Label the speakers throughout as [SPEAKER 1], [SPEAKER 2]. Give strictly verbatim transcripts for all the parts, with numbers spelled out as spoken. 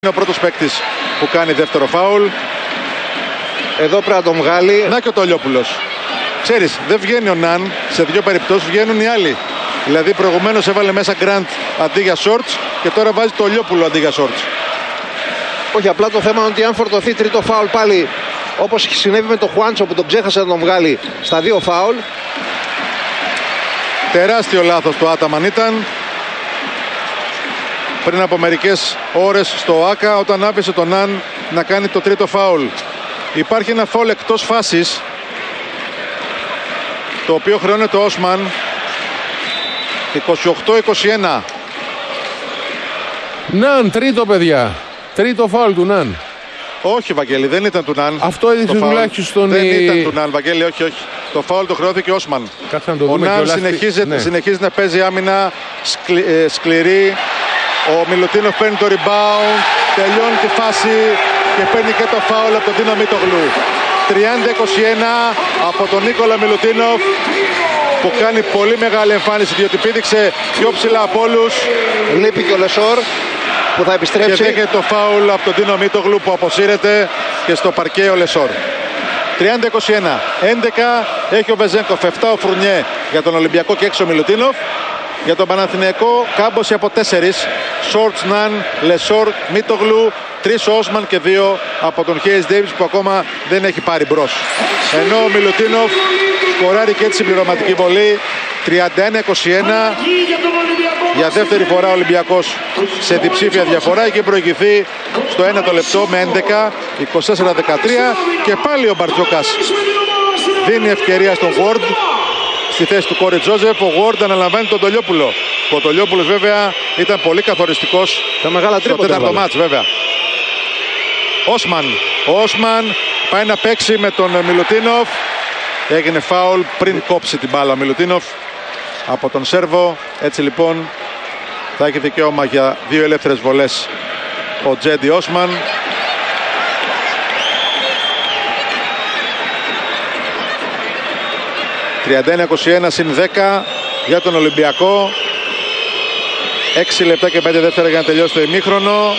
[SPEAKER 1] Είναι ο πρώτος παίκτης που κάνει δεύτερο φάουλ.
[SPEAKER 2] Εδώ πρέπει να τον βγάλει.
[SPEAKER 1] Να και ο Τολιόπουλος. Ξέρεις, δεν βγαίνει ο Ναν, σε δύο περιπτώσεις βγαίνουν οι άλλοι. Δηλαδή προηγουμένως έβαλε μέσα Γκραντ αντί για Σόρτς και τώρα βάζει το Τολιόπουλο αντί για Σόρτς.
[SPEAKER 2] Όχι, απλά το θέμα είναι ότι αν φορτωθεί τρίτο φάουλ πάλι, όπως συνέβη με τον Χουάντσο που τον ξέχασε να τον βγάλει στα δύο φάουλ.
[SPEAKER 1] Τεράστιο λάθος του Άταμαν ήταν πριν από μερικές ώρες στο ΆΚΑ όταν άφησε τον Ναν να κάνει το τρίτο φάουλ. Υπάρχει ένα φάουλ εκτός φάσης το οποίο χρεώνεται ο Όσμαν. είκοσι οκτώ είκοσι ένα.
[SPEAKER 3] Ναν, τρίτο παιδιά. Τρίτο φάουλ του Ναν.
[SPEAKER 1] Όχι, Βαγγέλη, δεν ήταν του Ναν.
[SPEAKER 3] Αυτό έδειξε τουλάχιστον.
[SPEAKER 1] Δεν
[SPEAKER 3] η...
[SPEAKER 1] ήταν του Ναν, Βαγγέλη, όχι, όχι. Το φάουλ το χρεώθηκε ο Όσμαν.
[SPEAKER 3] Κάτσε να το
[SPEAKER 1] ο
[SPEAKER 3] δούμε.
[SPEAKER 1] Ναν
[SPEAKER 3] και
[SPEAKER 1] συνεχίζει,
[SPEAKER 3] ναι.
[SPEAKER 1] συνεχίζει να παίζει άμυνα σκλη, ε, σκληρή. Ο Μιλουτίνοφ παίρνει το rebound, τελειώνει τη φάση και παίρνει και το φάουλ από τον Ντίνο Μίτογλου. τριάντα είκοσι ένα από τον Νίκολα Μιλουτίνοφ που κάνει πολύ μεγάλη εμφάνιση διότι πήδηξε πιο ψηλά από όλους.
[SPEAKER 2] Λείπει και ο Λεσόρ που θα επιστρέψει.
[SPEAKER 1] Και δέχεται το φάουλ από τον Ντίνο Μίτογλου που αποσύρεται και στο παρκέ ο Λεσόρ. τριάντα είκοσι ένα. έντεκα έχει ο Βεζένκοφ, επτά ο Φρουνιέ για τον Ολυμπιακό και έξι ο Μιλουτίνοφ. Για τον Παναθηναϊκό κάμποση από τέσσερις. Σόρτς, Ναν, Λεσόρ, Μίτογλου, τρεις ο Όσμαν και δύο από τον Χέις Ντέιβις που ακόμα δεν έχει πάρει μπρος. Ενώ ο Μιλουτίνοφ σκοράρει και έτσι συμπληρωματική βολή. τριάντα ένα είκοσι ένα. Για δεύτερη φορά ο Ολυμπιακός σε διψήφια διαφορά. Έχει προηγηθεί στο ένα το λεπτό με έντεκα είκοσι τέσσερα δεκατρία. Και πάλι ο Μπαρτζόκας δίνει ευκαιρία στον Γουόρντ στη θέση του Κόρι Τζόζεφ. Ο Γουόρντ αναλαμβάνει τον Τολιόπουλο. Ο Τολιόπουλος βέβαια ήταν πολύ καθοριστικός στο τέταρτο μάτς βέβαια. Όσμαν. Ο Όσμαν πάει να παίξει με τον Μιλουτίνοφ. Έγινε φάουλ πριν κόψει την μπάλα ο Μιλουτίνοφ από τον Σέρβο. Έτσι λοιπόν θα έχει δικαίωμα για δύο ελεύθερες βολές ο Τζέντι Όσμαν. τριάντα ένα είκοσι ένα συν δέκα για τον Ολυμπιακό. έξι λεπτά και πέντε δεύτερα για να τελειώσει το ημίχρονο.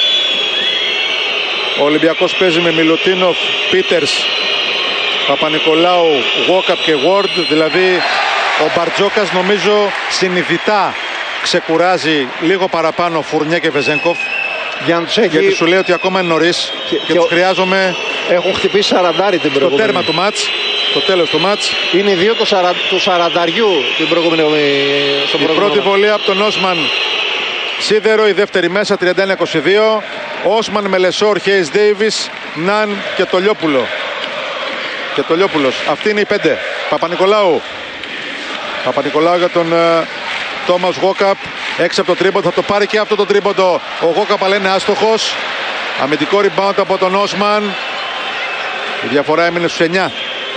[SPEAKER 1] Ο Ολυμπιακός παίζει με Μιλουτίνοφ, Πίτερς, Παπα-Νικολάου, Γουόκαπ και Γουόρντ. Δηλαδή ο Μπαρτζόκας νομίζω συνειδητά ξεκουράζει λίγο παραπάνω Φουρνιέ και Βεζένκοφ.
[SPEAKER 2] Για να τους έχει...
[SPEAKER 1] Γιατί σου λέει ότι ακόμα είναι νωρίς και, και, και τους χρειάζομαι.
[SPEAKER 2] Έχουν χτυπήσει σαραντάρι την προηγούμενη.
[SPEAKER 1] Το τέρμα του μάτς, το τέλος του μάτς.
[SPEAKER 2] Είναι οι δύο του, σαρα... του σαρανταριού την προηγούμενη.
[SPEAKER 1] Η πρώτη βολή από τον Όσμαν σίδερο, η δεύτερη μέσα, τριάντα ένα είκοσι δύο. Όσμαν με Λεσόρ, Χέις Ντέιβις, Ναν και Τολιόπουλο. Και Τολιόπουλος. Αυτή είναι η πέντε. Παπα-Νικολάου. Παπα-Νικολάου για τον uh, Τόμας Γουόκαπ. Έξω από το τρίποντο. Θα το πάρει και αυτό το τρίποντο. Ο Γουόκαπ αλλά είναι άστοχος. Αμυντικό rebound από τον Όσμαν. Η διαφορά έμεινε στους εννιά.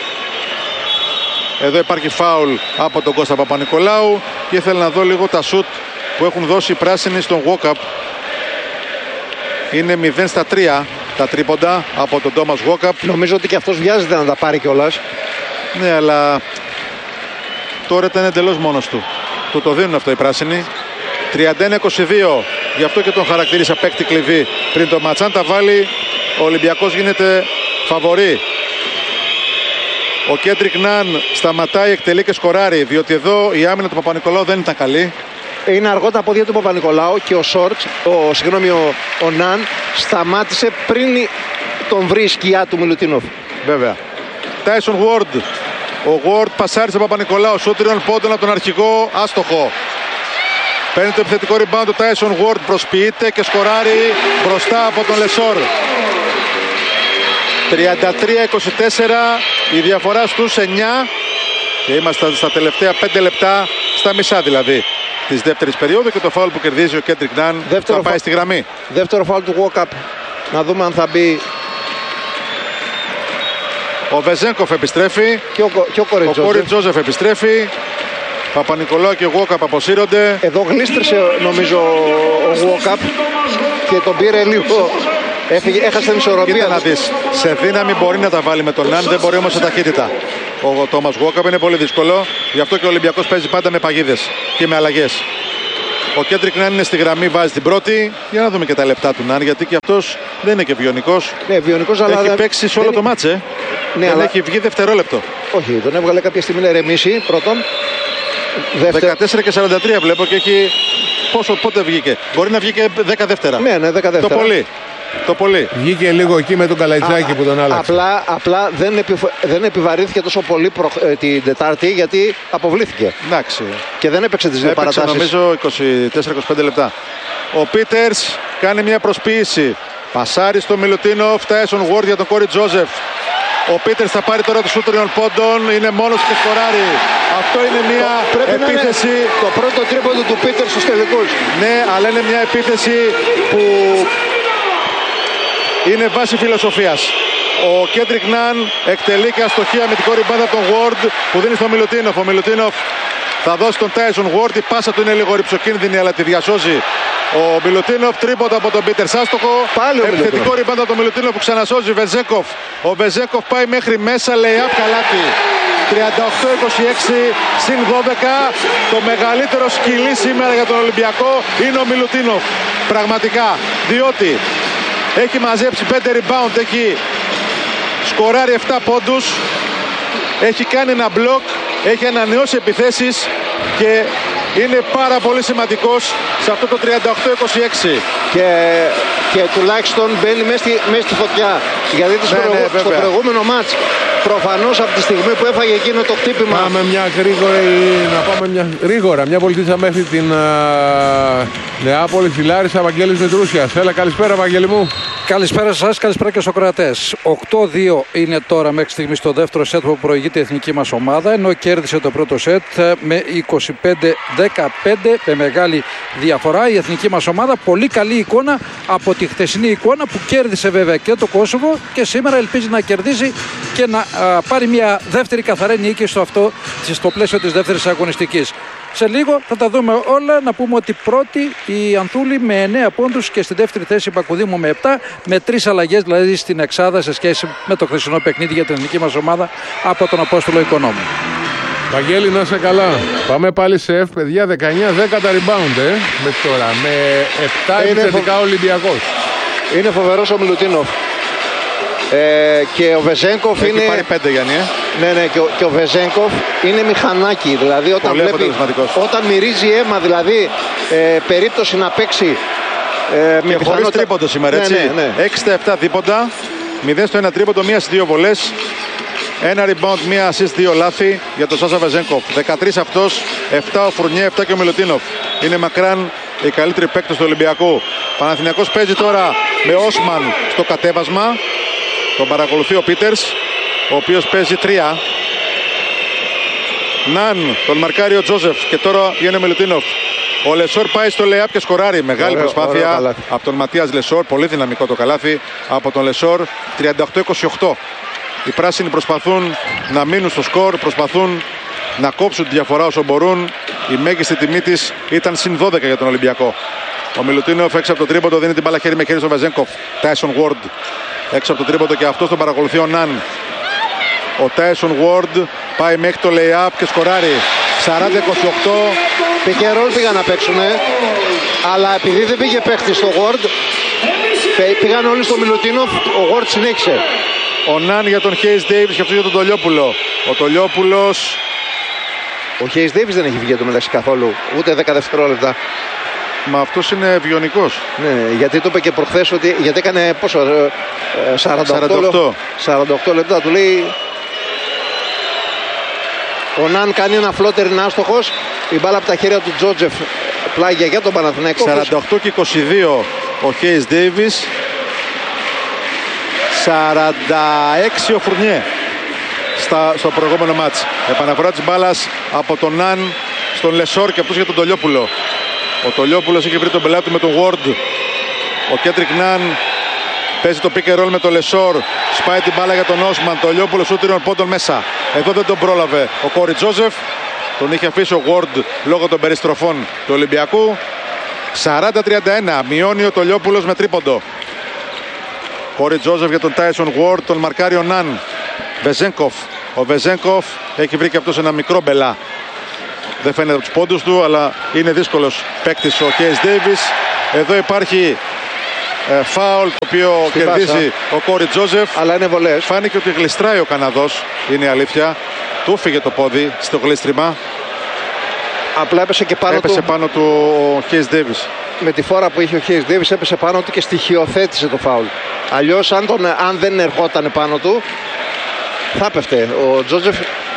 [SPEAKER 1] Εδώ υπάρχει φάουλ από τον Κώστα Παπα-Νικολάου. Και ήθελα να δω λίγο τα σουτ που έχουν δώσει οι πράσινοι στον Γουόκαπ. Είναι μηδέν στα τρία τα τρίποντα από τον Τόμας Γουόκαπ.
[SPEAKER 2] Νομίζω ότι και αυτός βιάζεται να τα πάρει κιόλας.
[SPEAKER 1] Ναι, αλλά τώρα ήταν εντελώς μόνος του. Του το δίνουν αυτό οι πράσινοι. τριάντα ένα είκοσι δύο. Γι' αυτό και τον χαρακτήρισα παίκτη κλειδί πριν το μάτς. Αν τα βάλει, ο Ολυμπιακός γίνεται φαβορί. Ο Κέντρικ Ναν σταματάει, εκτελεί και σκοράρει. Διότι εδώ η άμυνα του Παπα-Νικολάου δεν ήταν καλή.
[SPEAKER 2] Είναι αργό τα πόδια του Παπα-Νικολάου και ο Σόρτς, ο, συγγνώμη, ο, ο Ναν σταμάτησε πριν τον βρει η σκιά του Μιλουτίνοφ.
[SPEAKER 1] Βέβαια. Τάισον Γουόρντ. Ο Γουόρντ πασάρισε Παπα-Νικολάου. Σούτριον πόντων από τον αρχικό, άστοχο. Παίρνει το επιθετικό rebound του Τάισον Γουόρντ. Προσποιείται και σκοράρει μπροστά από τον Λεσόρ. τριάντα τρία είκοσι τέσσερα η διαφορά στους εννιά. Και είμαστε στα τελευταία πέντε λεπτά, στα μισά δηλαδή της δεύτερης περίοδου και το φάουλ που κερδίζει ο Κέντρικ Ναν θα πάει φα... στη γραμμή.
[SPEAKER 2] Δεύτερο φάουλ του Γουόκαπ. Να δούμε αν θα μπει.
[SPEAKER 1] Ο Βεζένκοφ επιστρέφει.
[SPEAKER 2] Και ο, και ο Κόρι Τζόζεφ.
[SPEAKER 1] Κόρι Τζόζεφ επιστρέφει. Παπα-Νικολάου και ο Γουόκαπ αποσύρονται.
[SPEAKER 2] Εδώ γλίστρησε νομίζω ο Γουόκαπ και τον πήρε λίγο. Έφυγε, έχασε την ισορροπία.
[SPEAKER 1] Κοίτα να δεις, σε δύναμη μπορεί να τα βάλει με τον Ναν, δεν μπορεί όμως σε ταχύτητα. Ο Τόμας Γουόκαπ είναι πολύ δύσκολο. Γι' αυτό και ο Ολυμπιακός παίζει πάντα με παγίδες και με αλλαγές. Ο Κέντρικ Νάν είναι στη γραμμή, βάζει την πρώτη. Για να δούμε και τα λεπτά του Νάν, γιατί και αυτός δεν είναι και βιονικός.
[SPEAKER 2] Ναι, βιονικός, αλλά
[SPEAKER 1] έχει
[SPEAKER 2] δεν...
[SPEAKER 1] παίξει σε όλο
[SPEAKER 2] δεν...
[SPEAKER 1] το μάτσε.
[SPEAKER 2] Ναι,
[SPEAKER 1] δεν
[SPEAKER 2] αλλά...
[SPEAKER 1] έχει βγει δευτερόλεπτο.
[SPEAKER 2] Όχι, τον έβγαλε κάποια στιγμή να ρεμίσει πρώτον. Δεύτερο...
[SPEAKER 1] δεκατέσσερα και σαράντα τρία βλέπω και έχει. Πόσο, πότε βγήκε. Μπορεί να βγει και δέκα δεύτερα.
[SPEAKER 2] Ναι, ναι, δέκα δεύτερα.
[SPEAKER 1] Το πολύ. Το πολύ.
[SPEAKER 3] Βγήκε λίγο εκεί με τον Καλαϊτζάκη που τον άλλαξε.
[SPEAKER 2] Απλά, απλά δεν, επιφ... δεν επιβαρύνθηκε τόσο πολύ προ... την Τετάρτη γιατί αποβλήθηκε.
[SPEAKER 1] Εντάξει.
[SPEAKER 2] Και δεν έπαιξε τις δύο
[SPEAKER 1] παρατάσεις. Νομίζω είκοσι τέσσερα είκοσι πέντε λεπτά. Ο Πίτερς κάνει μια προσποίηση. Πασάρι στο Μιλουτίνοφ. Τάισον Γουόρντ για τον Κόρι Τζόζεφ. Ο Πίτερς θα πάρει τώρα το σούτ τριών πόντων. Είναι μόνος και σκοράρει. Αυτό είναι μια
[SPEAKER 2] το,
[SPEAKER 1] επίθεση.
[SPEAKER 2] Είναι το πρώτο τρίποντο του Πίτερς στους τελικούς.
[SPEAKER 1] Ναι, αλλά είναι μια επίθεση που είναι βάση φιλοσοφίας. Ο Κέντρικ Νάν εκτελεί και αστοχία με την κορυμπάδα των Γουόρντ που δίνει στο Μιλουτίνοφ. Ο Μιλουτίνοφ θα δώσει τον Τάισον Γουόρντ. Η πάσα του είναι λίγο ρυψοκίνδυνη, αλλά τη διασώζει ο Μιλουτίνοφ. Τρίποντα από τον Πίτερς, άστοχο. Επιθετικό ριμπάντα από τον Μιλουτίνοφ που ξανασώζει. Βεζέκοφ. Ο Βεζέκοφ πάει μέχρι μέσα. Lay-up καλάθι. τριάντα οκτώ είκοσι έξι συν δώδεκα. Το μεγαλύτερο σκυλί σήμερα για τον Ολυμπιακό είναι ο Μιλουτίνοφ. Πραγματικά. Διότι έχει μαζέψει πέντε rebound. Έχει σκοράρει επτά πόντους. Έχει κάνει ένα μπλοκ. Έχει ανανεώσει επιθέσεις και είναι πάρα πολύ σημαντικός σε αυτό το τριάντα οκτώ είκοσι έξι.
[SPEAKER 2] Και, και τουλάχιστον μπαίνει μέσα στη, μέσα στη φωτιά. Γιατί ναι, στο, ναι, στο προηγούμενο μάτς προφανώς από τη στιγμή που έφαγε εκείνο το χτύπημα.
[SPEAKER 3] Πάμε μια γρήγορη, να πάμε μια γρήγορα, μια βολτίτσα μέχρι την uh, Νεάπολη. Φιλάρισα, Βαγγέλης Μητρούσιας. Έλα, καλησπέρα Βαγγέλη μου.
[SPEAKER 4] Καλησπέρα σας, καλησπέρα και στους ακροατές. οκτώ δύο είναι τώρα μέχρι στιγμή στο δεύτερο σετ που προηγείται η εθνική μας ομάδα, ενώ κέρδισε το πρώτο σετ με είκοσι πέντε δεκαπέντε με μεγάλη διαφορά. Η εθνική μας ομάδα, πολύ καλή εικόνα από τη χθεσινή εικόνα που κέρδισε βέβαια και το Κόσοβο και σήμερα ελπίζει να κερδίσει και να α, πάρει μια δεύτερη καθαρή νίκη στο, αυτό, στο πλαίσιο της δεύτερης αγωνιστικής. Σε λίγο θα τα δούμε όλα. Να πούμε ότι πρώτη η Ανθούλη με εννέα πόντους και στη δεύτερη θέση η Πακουδήμου με επτά, με τρεις αλλαγές δηλαδή στην εξάδα σε σχέση με το χθεσινό παιχνίδι για την εθνική μας ομάδα από τον Απόστολο Οικονόμου.
[SPEAKER 3] Βαγγέλη, να είσαι καλά. Πάμε πάλι σε F, παιδιά. δεκαεννέα δέκα τα rebound ε, μέχρι τώρα. Με επτά επιθετικά φο... Ολυμπιακός.
[SPEAKER 2] Είναι φοβερός ο Μιλουτίνοφ. Ε, και ο Βεζέγκοφ είναι.
[SPEAKER 1] Έχει πάρει πέντε, Γιάννη. Ε?
[SPEAKER 2] Ναι, ναι, και ο, και ο Βεζέγκοφ είναι μηχανάκι. Δηλαδή όταν, βλέπει, όταν μυρίζει αίμα, δηλαδή ε, περίπτωση να παίξει. Ε,
[SPEAKER 1] και χωρίς πιθανότητα... τρίποντο σήμερα, έτσι. Ναι, ναι, ναι. έξι στα επτά δίποντα, μηδέν στο ένα τρίποντο, μία στις δύο βολές. Ένα rebound, μία assist, δύο λάθη για τον Σάσα Βεζέγκοφ. δεκατρία αυτός, επτά ο Φουρνιέ, επτά και ο Μιλουτίνοφ. Είναι μακράν οι καλύτεροι παίκτες του Ολυμπιακού. Παναθηναϊκός παίζει τώρα με Όσμαν στο κατέβασμα. Τον παρακολουθεί ο Πίτερς, ο οποίος παίζει τρία. Ναν, τον μαρκάρει ο Τζόζεφ και τώρα είναι ο Μιλουτίνοφ. Ο Λεσόρ πάει στο lay-up και σκοράρει. Μεγάλη ωραίο, προσπάθεια ωραίο από τον Ματίας Λεσόρ. Πολύ δυναμικό το καλάθι από τον Λεσόρ. τριάντα οκτώ είκοσι οκτώ. Οι πράσινοι προσπαθούν να μείνουν στο σκορ, προσπαθούν να κόψουν τη διαφορά όσο μπορούν. Η μέγιστη τιμή της ήταν συν δώδεκα για τον Ολυμπιακό. Ο Μιλουτίνοφ έξω από το τρίποντο δίνει την μπάλα χέρι με χέρι στον Βεζέγκοφ. Τάισον Γουόρντ έξω από το τρίποντο και αυτός τον παρακολουθεί ο Ναν. Ο Τάισον Γουόρντ πάει μέχρι το lay-up και σκοράρει. σαράντα είκοσι οκτώ.
[SPEAKER 2] Pick and roll πήγαν να παίξουν, αλλά επειδή δεν πήγε παίχτη στο Γουόρντ, πήγαν όλοι στο Μιλουτίνοφ, ο Γουόρντ συνέχισε.
[SPEAKER 1] Ο Ναν για τον Χέις Ντέιβις και αυτό για τον Τολιόπουλο. Ο Τολιόπουλος.
[SPEAKER 2] Ο Χέις Ντέιβις δεν έχει βγει το μεταξύ καθόλου, ούτε δέκα δευτερόλεπτα.
[SPEAKER 1] Μα αυτός είναι βιονικός.
[SPEAKER 2] Ναι, γιατί το είπε και προχθές ότι. Γιατί έκανε πόσο. σαράντα οκτώ, σαράντα οκτώ λεπτά. Του λέει. Ο Ναν κάνει ένα φλότερ, είναι άστοχος. Η μπάλα από τα χέρια του Τζότζεφ πλάγια για τον Παναθηναϊκό.
[SPEAKER 1] σαράντα οκτώ και είκοσι δύο ο Χέις Ντέιβις. σαράντα έξι ο Φουρνιέ στα, στο προηγούμενο μάτς. Επαναφορά της μπάλας από τον Ναν στον Λεσόρ και αυτός για τον Τολιόπουλο. Ο Τολιόπουλος έχει βρει τον πελάτη με τον Γουόρντ. Ο Κέντρικ Ναν παίζει το pick and roll με τον Λεσόρ. Σπάει την μπάλα για τον Όσμαν. Τολιόπουλος ούτριων πόντων μέσα. Εδώ δεν τον πρόλαβε ο Κόρι Τζόζεφ. Τον είχε αφήσει ο Γουόρντ λόγω των περιστροφών του Ολυμπιακού. σαράντα τριάντα ένα. Μειώνει ο Τολιόπουλος με τρίποντο. Κόρι Τζόζεφ για τον Τάισον Γουόρντ. Τον μαρκάρει ο Ναν. Βεζέγκοφ. Ο Βεζέγκοφ έχει βρει και αυτός ένα μικρό μπελά. δεν φαίνεται από τους πόντους του, αλλά είναι δύσκολος παίκτης ο Κέις Ντέιβις. Εδώ υπάρχει ε, φάουλ το οποίο
[SPEAKER 2] Στην
[SPEAKER 1] κερδίζει
[SPEAKER 2] πάσα.
[SPEAKER 1] ο Κόρι Τζόζεφ.
[SPEAKER 2] Αλλά είναι βολές.
[SPEAKER 1] Φάνηκε ότι γλιστράει ο Καναδός, είναι η αλήθεια. Του φύγε το πόδι στο γλίστριμα.
[SPEAKER 2] Απλά έπεσε και πάνω
[SPEAKER 1] Έπεσε
[SPEAKER 2] του.
[SPEAKER 1] πάνω του ο Κέις Ντέιβις.
[SPEAKER 2] Με τη φόρα που είχε ο Κέις Ντέιβις έπεσε πάνω του και στοιχειοθέτησε το φάουλ. Αλλιώς αν, τον, αν δεν ερχόταν πάνω του θα έπεφτε ο Τζόζεφ.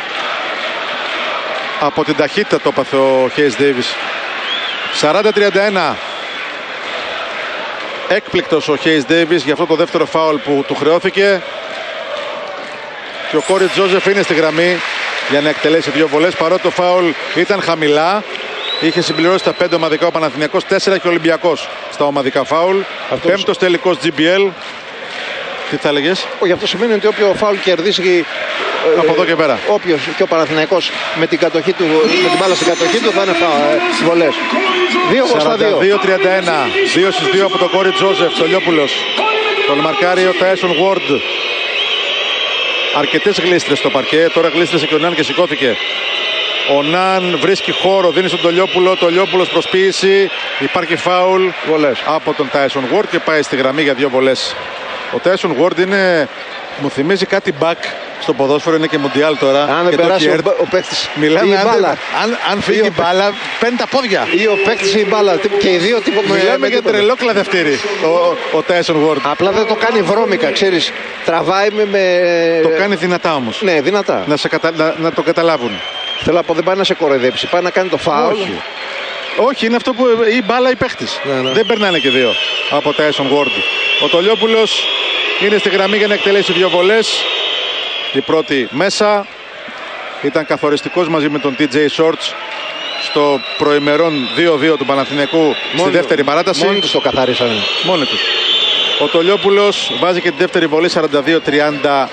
[SPEAKER 1] Από την ταχύτητα το έπαθε ο Κέις Ντέιβις. σαράντα τριάντα ένα. Έκπληκτος ο Κέις Ντέιβις για αυτό το δεύτερο φάουλ που του χρεώθηκε. Και ο Κόρι Τζόζεφ είναι στη γραμμή για να εκτελέσει δύο βολές, παρότι το φάουλ ήταν χαμηλά. Είχε συμπληρώσει τα πέντε ομαδικά ο Παναθηναϊκός, τέσσερα και ο Ολυμπιακός στα ομαδικά φάουλ.
[SPEAKER 2] Αυτός...
[SPEAKER 1] Πέμπτος τελικός τζι μπι ελ. Τι θα έλεγες?
[SPEAKER 2] Όχι, αυτό σημαίνει ότι όποιο φάουλ κερδίσει ε,
[SPEAKER 1] Από εδώ και πέρα.
[SPEAKER 2] Όποιος και ο Παναθηναϊκός με την, κατοχή του, με την μπάλα στην κατοχή του θα είναι φάουλ, ε, βολές. δύο στα δύο.
[SPEAKER 1] σαράντα δύο τριάντα ένα. δύο στις δύο από τον Κόρι Τζόζεφ. Στολιόπουλος. Τον μαρκάρει ο Τάισον Γουόρντ. Αρκετές γλίστρες στο παρκέ. Τώρα γλίστρεσε και ο Ναν και σηκώθηκε. Ο Ναν βρίσκει χώρο, δίνει στον Τολιόπουλο. Τολιόπουλος προσποίηση. Υπάρχει φάουλ
[SPEAKER 2] Βολές.
[SPEAKER 1] από τον Τάισον Γουόρντ και πάει στη γραμμή για δύο βολές. Ο Τάισον Γουόρντ είναι, μου θυμίζει κάτι back στο ποδόσφαιρο, είναι και μουντιάλ τώρα.
[SPEAKER 2] Αν δεν
[SPEAKER 1] και το
[SPEAKER 2] περάσει
[SPEAKER 1] Κιέρτ.
[SPEAKER 2] ο, ο παίκτης
[SPEAKER 1] Μιλάμε,
[SPEAKER 2] ή η
[SPEAKER 1] αν,
[SPEAKER 2] μπάλα.
[SPEAKER 1] αν, αν φύγει η μπάλα, παίρνει τα πόδια.
[SPEAKER 2] Ή ο παίκτης ή η μπάλα. Και οι δύο τίποτα.
[SPEAKER 1] Μιλάμε για τρελό κλαδευτήρι ο, ο Τάισον Γουόρντ.
[SPEAKER 2] Απλά δεν το κάνει βρώμικα, ξέρεις. Τραβάει με... με...
[SPEAKER 1] Το κάνει δυνατά όμως.
[SPEAKER 2] Ναι, δυνατά.
[SPEAKER 1] Να, σε κατα... να, να το καταλάβουν.
[SPEAKER 2] Θέλω να πω, δεν πάει να σε κοροϊδέψει. Πάει να κάνει το φάουλ.
[SPEAKER 1] Όχι. Όχι, είναι αυτό που ή μπάλα ή παίχτης.
[SPEAKER 2] Ναι, ναι.
[SPEAKER 1] Δεν περνάνε και δύο από Τάισον Γουόρντ. Ο Τολιόπουλος είναι στη γραμμή για να εκτελέσει δύο βολές. Η πρώτη μέσα. Ήταν καθοριστικός μαζί με τον τι τζέι Shorts στο προημερών δύο δύο του Παναθηναϊκού στη δεύτερη παράταση.
[SPEAKER 2] Μόνοι τους το καθαρίσανε.
[SPEAKER 1] Μόνοι τους. Ο Τολιόπουλος βάζει και τη δεύτερη βολή, σαράντα δύο τριάντα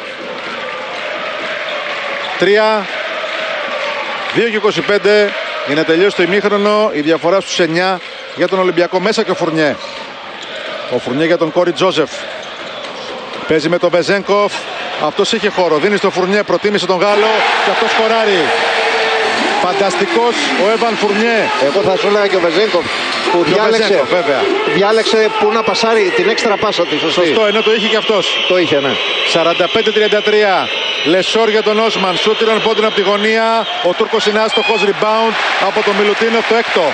[SPEAKER 1] τρία. δύο και είκοσι πέντε για να τελειώσει το ημίχρονο. Η διαφορά στους εννιά για τον Ολυμπιακό. Μέσα και ο Φουρνιέ. Ο Φουρνιέ για τον Κόρι Τζόζεφ. Παίζει με τον Βεζένκοφ. Αυτός είχε χώρο. Δίνει στο Φουρνιέ. Προτίμησε τον Γάλλο. Και αυτός σκοράρει. Φανταστικός ο Έβαν Φουρνιέ.
[SPEAKER 2] Εγώ θα σου έλεγα και ο Βεζένκοφ που
[SPEAKER 1] Και ο
[SPEAKER 2] διάλεξε,
[SPEAKER 1] Βεζένκοφ, βέβαια.
[SPEAKER 2] διάλεξε που να πασάρει την έξτρα πάσα τη. Σωστή.
[SPEAKER 1] Σωστό, ενώ το είχε και αυτός.
[SPEAKER 2] Το είχε, ναι.
[SPEAKER 1] σαράντα πέντε τριάντα τρία. Λεσόρ για τον Όσμαν. Σούτυραν πόντων από τη γωνία. Ο Τούρκος είναι άστοχος. Rebound από τον Μιλουτίνοφ, το έκτο.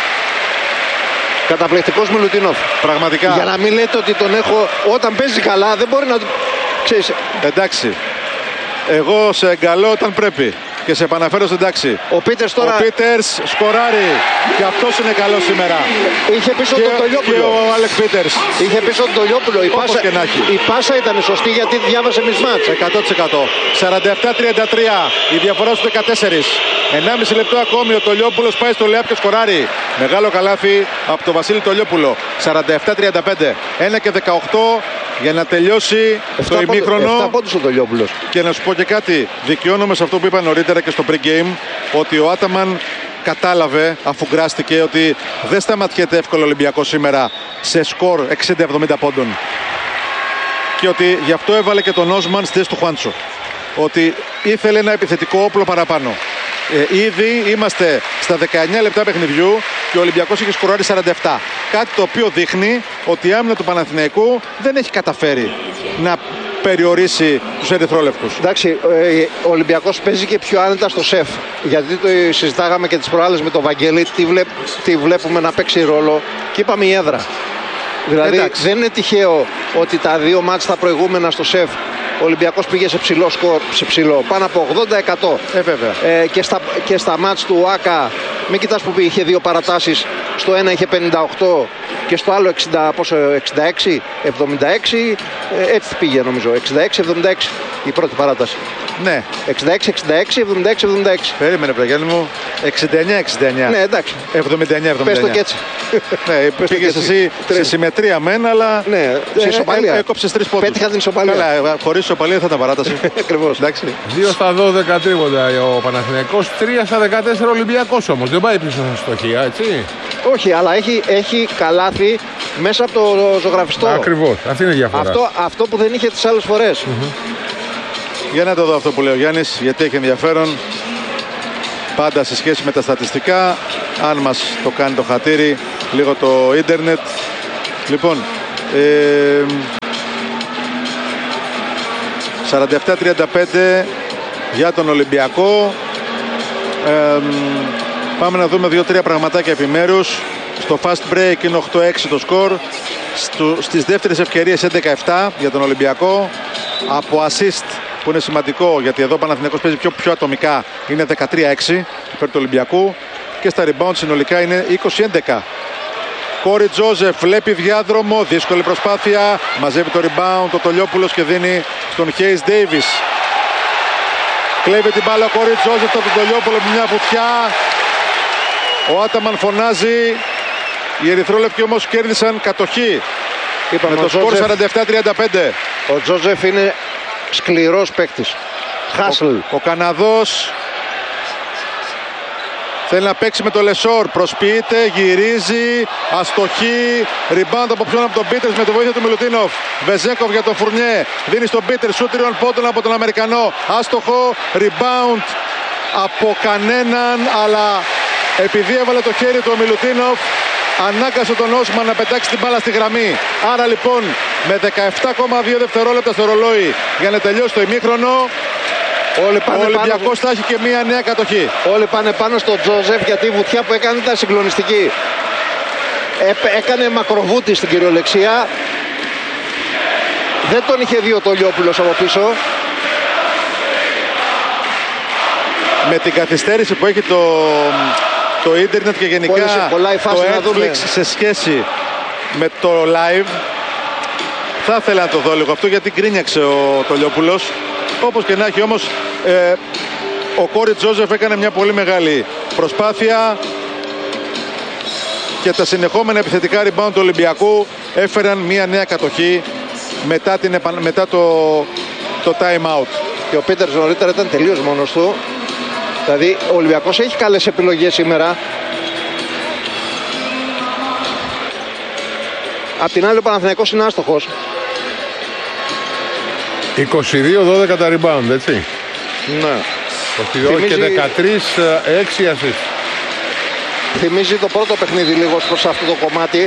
[SPEAKER 2] Καταπληκτικός Μιλουτίνοφ.
[SPEAKER 1] Πραγματικά.
[SPEAKER 2] Για να μην λέτε ότι τον έχω. Όταν παίζει καλά δεν μπορεί να. Ξέρεις,
[SPEAKER 1] Εντάξει. Εγώ σε εγκαλώ όταν πρέπει. Και σε επαναφέρω στην τάξη.
[SPEAKER 2] ο Πίτερς τώρα
[SPEAKER 1] Ο Πίτερς σκοράρει. Και αυτός είναι καλός σήμερα.
[SPEAKER 2] είχε πίσω
[SPEAKER 1] Και,
[SPEAKER 2] τον
[SPEAKER 1] και
[SPEAKER 2] Τολιόπουλο.
[SPEAKER 1] ο Άλεξ Πίτερς.
[SPEAKER 2] Είχε πίσω τον Τολιόπουλο. Η
[SPEAKER 1] Όπως
[SPEAKER 2] πάσα,
[SPEAKER 1] και να έχει.
[SPEAKER 2] η πάσα ήταν σωστή γιατί διάβασε μισμάτς.
[SPEAKER 1] εκατό τοις εκατό. σαράντα επτά τριάντα τρία. Η διαφορά στους δεκατέσσερα. ενάμιση λεπτό ακόμη. Ο Τολιόπουλος πάει στο λεάπ και σκοράρει. Μεγάλο καλάθι από τον Βασίλη Τολιόπουλο. σαράντα επτά τριάντα πέντε. ένα και δεκαοκτώ για να τελειώσει το ημίχρονο.
[SPEAKER 2] εφτά πόντους ο Τολιόπουλος.
[SPEAKER 1] Και να σου πω και κάτι. Δικαιώνομαι σε αυτό που είπα νωρίτερα και στο pre-game, ότι ο Άταμαν κατάλαβε, αφού γκράστηκε, ότι δεν σταματιέται εύκολο Ολυμπιακό σήμερα σε σκορ εξήντα εβδομήντα πόντων. Και ότι γι' αυτό έβαλε και τον Όσμαν στη θέση του Χουάντσο. Ότι ήθελε ένα επιθετικό όπλο παραπάνω. Ε, ήδη είμαστε στα δεκαεννιά λεπτά παιχνιδιού και ο Ολυμπιακός έχει σκοράρει σαράντα επτά. Κάτι το οποίο δείχνει ότι η άμυνα του Παναθηναϊκού δεν έχει καταφέρει να περιορίσει τους ερυθρόλευκους.
[SPEAKER 2] Εντάξει, ε, ο Ολυμπιακός παίζει και πιο άνετα στο σεφ. Γιατί το συζητάγαμε και τις προάλλες με τον Βαγγέλη, τι, βλέπ, τι βλέπουμε να παίξει ρόλο. Και είπαμε η έδρα. Δηλαδή
[SPEAKER 1] Εντάξει.
[SPEAKER 2] δεν είναι τυχαίο ότι τα δύο μάτς τα προηγούμενα στο σεφ ο Ολυμπιακός πήγε σε ψηλό σκορ, σε ψηλό, πάνω από ογδόντα τοις εκατό.
[SPEAKER 1] Ε, βέβαια.
[SPEAKER 2] Ε, και, στα, και στα μάτς του Άκα, μην κοιτάς που είχε δύο παρατάσεις, στο ένα είχε πενήντα οκτώ και στο άλλο εξήντα, πόσο, εξήντα έξι, εβδομήντα έξι, ε, έτσι πήγε νομίζω, εξήντα έξι εβδομήντα έξι η πρώτη παράταση.
[SPEAKER 1] Ναι,
[SPEAKER 2] εξήντα έξι εξήντα έξι, εβδομήντα έξι εβδομήντα έξι.
[SPEAKER 1] περίμενε Πλαγιάννη μου. εξήντα εννιά εξήντα εννιά.
[SPEAKER 2] Ναι, εντάξει,
[SPEAKER 1] εβδομήντα εννιά εβδομήντα εννιά.
[SPEAKER 2] πες το και έτσι.
[SPEAKER 1] Ναι,
[SPEAKER 2] Πες το
[SPEAKER 1] πήγες
[SPEAKER 2] και έτσι.
[SPEAKER 1] εσύ σε
[SPEAKER 2] Τρεις.
[SPEAKER 1] συμμετρία μεν, αλλά
[SPEAKER 2] Ναι, σε ισοπαλία.
[SPEAKER 1] ε, έκοψες τρεις πόντους.
[SPEAKER 2] Πέτυχα την ισοπαλία.
[SPEAKER 1] Καλά, χωρίς ισοπαλία θα ήταν παράταση.
[SPEAKER 2] Ακριβώς.
[SPEAKER 1] Εντάξει.
[SPEAKER 3] δύο στα δώδεκα τρίποτα ο Παναθηναϊκός, τρία στα δεκατέσσερα Ολυμπιακός όμως. Δεν πάει πίσω στα στοχεία, έτσι.
[SPEAKER 2] Όχι, αλλά έχει, έχει καλάθι μέσα από το ζωγραφιστό.
[SPEAKER 3] Ακριβώς, αυτή είναι η διαφορά.
[SPEAKER 2] Αυτό, αυτό που δεν είχε τις άλλες φορές.
[SPEAKER 1] Για να το δω αυτό που λέει ο Γιάννης, γιατί έχει ενδιαφέρον. πάντα σε σχέση με τα στατιστικά, αν μας το κάνει το χατήρι λίγο το ίντερνετ. Λοιπόν, ε, σαράντα επτά τριάντα πέντε για τον Ολυμπιακό. Ε, πάμε να δούμε δύο τρία πραγματάκια επιμέρους. Στο fast break είναι οκτώ έξι το σκορ. Στις δεύτερες ευκαιρίες έντεκα επτά για τον Ολυμπιακό. Από assist, που είναι σημαντικό γιατί εδώ ο Παναθηναϊκός παίζει πιο, πιο ατομικά, είναι δεκατρία έξι υπέρ του Ολυμπιακού. Και στα rebound συνολικά είναι είκοσι έντεκα. Κόρι Τζόζεφ βλέπει διάδρομο, δύσκολη προσπάθεια, μαζεύει το rebound ο Τολιόπουλος και δίνει στον Χέις Ντέιβις. Κλέβει την μπάλα ο Κόρι Τζόζεφ από τον Τολιόπουλο με μια βουτιά. Ο Άταμαν φωνάζει. Οι ερυθρόλευκοι όμως κέρδισαν κατοχή. Είπαμε, με το σκορ σαράντα επτά τριάντα πέντε.
[SPEAKER 2] Ο Τζόζεφ είναι σκληρός παίκτης. Χάσλ.
[SPEAKER 1] Ο, ο Καναδός θέλει να παίξει με το Λεσόρ. Προσποιείται, γυρίζει, αστοχή. Ριμπάντ από ποιον από τον Πίτερς με τη βοήθεια του Μιλουτίνοφ. Βεζέκοφ για τον Φουρνιέ. Δίνει στον Πίτερς, σούτ τριών πόντων από τον Αμερικανό. Άστοχο, rebound από κανέναν, αλλά επειδή έβαλε το χέρι του ο Μιλουτίνοφ, ανάγκασε τον Όσμαν να πετάξει την μπάλα στη γραμμή. Άρα λοιπόν με δεκαεπτά κόμμα δύο δευτερόλεπτα στο ρολόι για να τελειώσει το ημίχρονο,
[SPEAKER 2] Όλοι πάνε
[SPEAKER 1] ο Ολυμπιακός
[SPEAKER 2] πάνω...
[SPEAKER 1] θα έχει και μία νέα κατοχή.
[SPEAKER 2] Όλοι πάνε πάνω στον Τζόζεφ γιατί η βουτιά που έκανε ήταν συγκλονιστική. Ε, έκανε μακροβούτη στην κυριολεξία. Δεν τον είχε δει ο Τολιόπουλος από πίσω.
[SPEAKER 1] Με την καθυστέρηση που έχει το, το ίντερνετ και γενικά
[SPEAKER 2] πολλά η φάση
[SPEAKER 1] το
[SPEAKER 2] να
[SPEAKER 1] Netflix
[SPEAKER 2] δούμε.
[SPEAKER 1] σε σχέση με το live, θα ήθελα να το δω λίγο αυτό γιατί γκρίνιαξε ο Τολιόπουλος. Όπως και να έχει όμως, ε, ο Κόρι Τζόζεφ έκανε μια πολύ μεγάλη προσπάθεια και τα συνεχόμενα επιθετικά rebound του Ολυμπιακού έφεραν μια νέα κατοχή μετά, την, μετά το, το time out.
[SPEAKER 2] Και ο Πίτερς νωρίτερα ήταν τελείως μόνος του. Δηλαδή ο Ολυμπιακός έχει καλές επιλογές σήμερα. Απ' την άλλη ο Παναθηναϊκός είναι άστοχος.
[SPEAKER 3] είκοσι δύο δώδεκα τα rebound, έτσι.
[SPEAKER 2] Ναι.
[SPEAKER 3] είκοσι δύο
[SPEAKER 2] Θυμίζει...
[SPEAKER 3] και δεκατρία έξι assist.
[SPEAKER 2] Θυμίζει το πρώτο παιχνίδι λίγο προς αυτό το κομμάτι.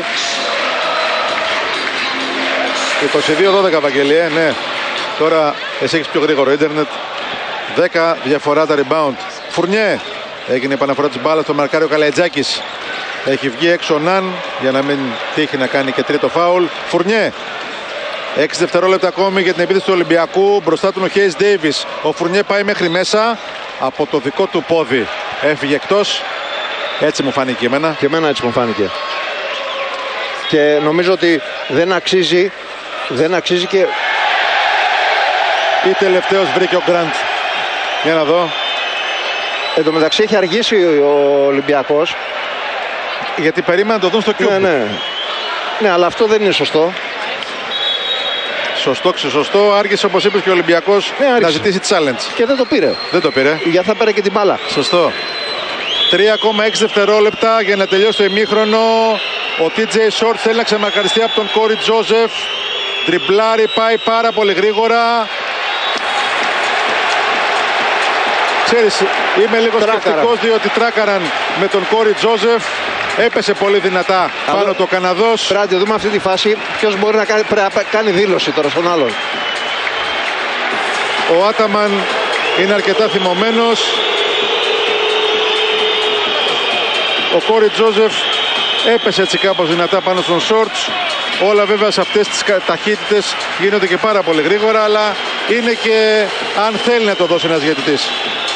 [SPEAKER 1] είκοσι δύο δώδεκα Βαγγελιέ, ναι. Τώρα εσύ έχεις πιο γρήγορο ίντερνετ. δέκα διαφορά τα rebound. Φουρνιέ. Έγινε η επαναφορά της μπάλας στο Μαρκάριο Καλαϊτζάκης. Έχει βγει έξω ο Ναν για να μην τύχει να κάνει και τρίτο φάουλ. Φουρνιέ. έξι δευτερόλεπτα ακόμη για την επίθεση του Ολυμπιακού. Μπροστά του ο Χέις Ντέιβις. Ο Φουρνιέ πάει μέχρι μέσα. Από το δικό του πόδι έφυγε εκτός. Έτσι μου φάνηκε εμένα.
[SPEAKER 2] Και εμένα έτσι μου φάνηκε. Και νομίζω ότι δεν αξίζει. Δεν αξίζει και...
[SPEAKER 1] Ή τελευταίος βρήκε ο Γκραντ. Για να δω.
[SPEAKER 2] Εν τω μεταξύ έχει αργήσει ο Ολυμπιακός.
[SPEAKER 1] Γιατί περίμενα να το δουν στο Cube.
[SPEAKER 2] Ναι, ναι. Ναι, αλλά αυτό δεν είναι σωστό.
[SPEAKER 1] Σωστό, ξεσωστό. Άργησε όπως είπες και ο Ολυμπιακός
[SPEAKER 2] ναι,
[SPEAKER 1] να ζητήσει challenge.
[SPEAKER 2] Και δεν το πήρε.
[SPEAKER 1] Δεν το πήρε.
[SPEAKER 2] Γιατί θα πήρε και την μπάλα.
[SPEAKER 1] Σωστό. τρία κόμμα έξι δευτερόλεπτα για να τελειώσει το ημίχρονο. Ο τι τζέι Short θέλει να ξεμαρκαριστεί από τον Κόρι Τζόζεφ. Τριπλάρι, πάει πάρα πολύ γρήγορα. Ξέρεις, είμαι λίγο σκεπτικός διότι τράκαραν με τον Κόρι Τζόζεφ. Έπεσε πολύ δυνατά πάνω
[SPEAKER 2] Αλλά...
[SPEAKER 1] το Καναδός.
[SPEAKER 2] Πρέπει να δούμε αυτή τη φάση. Ποιος μπορεί να κάνει, πρέπει να κάνει δήλωση τώρα στον άλλον.
[SPEAKER 1] Ο Άταμαν είναι αρκετά θυμωμένος. Ο Κόρι Τζόζεφ έπεσε έτσι κάπως δυνατά πάνω στον Shorts. Όλα βέβαια σε αυτές τις ταχύτητες γίνονται και πάρα πολύ γρήγορα, αλλά είναι και αν θέλει να το δώσει ένας διαιτητής.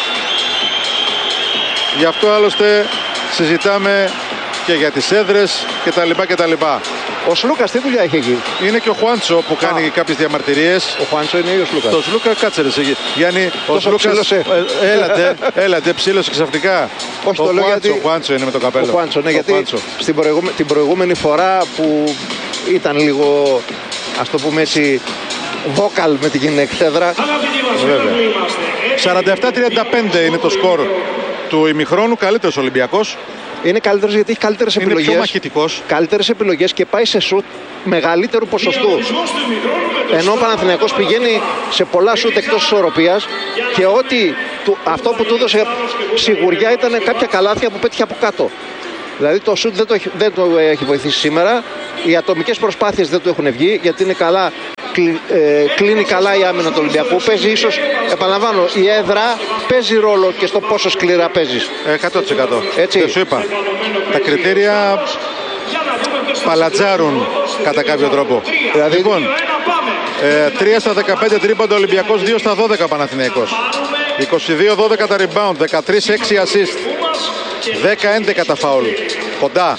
[SPEAKER 1] Γι' αυτό άλλωστε συζητάμε και για τις έδρες και τα λοιπά και τα λοιπά.
[SPEAKER 2] Ο Σλούκας τι δουλειά έχει εκεί?
[SPEAKER 1] Είναι και ο Χουάντσο που κάνει Α. κάποιες διαμαρτυρίες.
[SPEAKER 2] Ο Χουάντσο είναι ή ο Σλούκας?
[SPEAKER 1] Το Σλούκα κάτσε ρε Γιάννη. Ο Σλούκας ε, έλατε, έλατε, ψήλωσε ξαφνικά.
[SPEAKER 2] Όχι,
[SPEAKER 1] ο
[SPEAKER 2] το λέω
[SPEAKER 1] Χουάντσο,
[SPEAKER 2] γιατί...
[SPEAKER 1] ο Χουάντσο είναι με το καπέλο.
[SPEAKER 2] Ο Χουάντσο, ναι,
[SPEAKER 1] ο
[SPEAKER 2] γιατί
[SPEAKER 1] Χουάντσο. Στην
[SPEAKER 2] προηγούμε... την προηγούμενη φορά που ήταν λίγο, ας το πούμε έτσι, vocal με την εκτέδρα.
[SPEAKER 1] Βέβαια. σαράντα επτά τριάντα πέντε είναι το σκορ του ημιχρόνου. Καλύτερος Ολυμπιακός.
[SPEAKER 2] Είναι καλύτερος γιατί έχει καλύτερες επιλογές.
[SPEAKER 1] Είναι πιο μαχητικός.
[SPEAKER 2] Καλύτερες επιλογές και πάει σε σουτ μεγαλύτερου ποσοστού. Ενώ ο Παναθηναϊκός πηγαίνει σε πολλά σουτ εκτός ισορροπίας και ότι του, αυτό που του έδωσε σιγουριά ήταν κάποια καλάθια που πέτυχε από κάτω. Δηλαδή το σουτ δεν το, έχει, δεν το έχει βοηθήσει σήμερα. Οι ατομικές προσπάθειες δεν του έχουν βγει γιατί είναι καλά, κλει, ε, κλείνει καλά η άμυνα του Ολυμπιακού. Παίζει ίσως, επαναλαμβάνω, η έδρα παίζει ρόλο και στο πόσο σκληρά παίζεις.
[SPEAKER 1] εκατό τοις εκατό.
[SPEAKER 2] Έτσι.
[SPEAKER 1] Δεν σου είπα. Τα κριτήρια παλατζάρουν κατά κάποιο τρόπο.
[SPEAKER 2] Δηλαδή...
[SPEAKER 1] Λοιπόν, ε, τρία στα δεκαπέντε τρίποντα Ολυμπιακός, δύο στα δώδεκα Παναθηναϊκός. είκοσι δύο δώδεκα τα rebound, δεκατρία έξι assist. δέκα έντεκα τα φάουλ. Κοντά.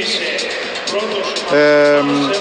[SPEAKER 1] Ε,